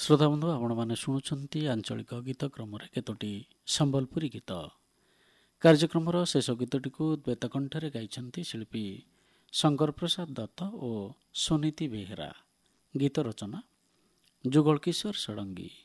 ଶ୍ରୋତାବନ୍ଧୁ ଆପଣମାନେ ଶୁଣୁଛନ୍ତି ଆଞ୍ଚଳିକ ଗୀତ କ୍ରମରେ କେତୋଟି ସମ୍ବଲପୁରୀ ଗୀତ। କାର୍ଯ୍ୟକ୍ରମର ଶେଷ ଗୀତଟିକୁ ଦ୍ୱୈତ କଣ୍ଠରେ ଗାଇଛନ୍ତି ଶିଳ୍ପୀ ଶଙ୍କର ପ୍ରସାଦ ଦତ୍ତ ଓ ସୁନୀତି ବେହେରା। ଗୀତ ରଚନା ଯୁଗଳ କିଶୋର ଷଡ଼ଙ୍ଗୀ।